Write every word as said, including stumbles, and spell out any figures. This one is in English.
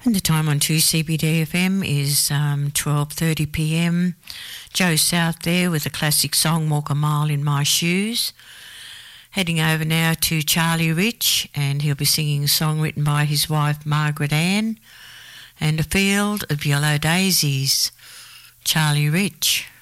And the time on two C B D F M is um, twelve thirty p m. Joe South there with a classic song, Walk a Mile in My Shoes. Heading over now to Charlie Rich, and he'll be singing a song written by his wife Margaret Ann, and A Field of Yellow Daisies. Charlie Rich.